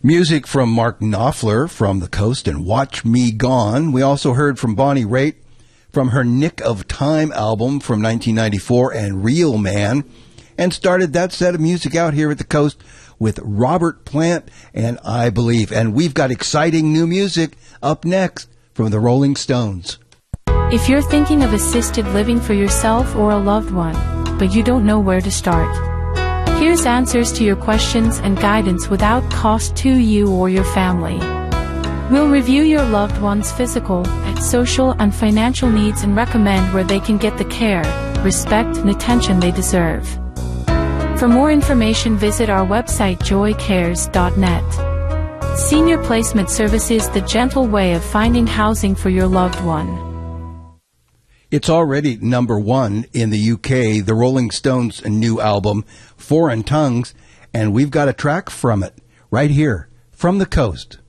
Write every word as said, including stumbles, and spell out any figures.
Music from Mark Knopfler from The Coast and Watch Me Gone. We also heard from Bonnie Raitt from her Nick of Time album from nineteen ninety-four and Real Man, and started that set of music out here at The Coast with Robert Plant and I Believe. And we've got exciting new music up next from the Rolling Stones. If you're thinking of assisted living for yourself or a loved one, but you don't know where to start, here's answers to your questions and guidance without cost to you or your family. We'll review your loved one's physical, social, and financial needs and recommend where they can get the care, respect, and attention they deserve. For more information, visit our website joy cares dot net. Senior Placement Services, the gentle way of finding housing for your loved one. It's already number one in the U K, the Rolling Stones' new album, Foreign Tongues, and we've got a track from it right here from The Coast.